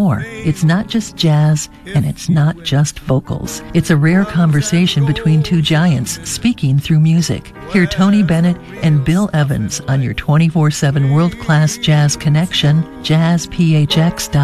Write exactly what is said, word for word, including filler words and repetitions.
more. It's not just jazz, and it's not just vocals. It's a rare conversation between two giants speaking through music. Hear Tony Bennett and Bill Evans on your twenty-four seven world-class jazz connection, jazz p h x dot com.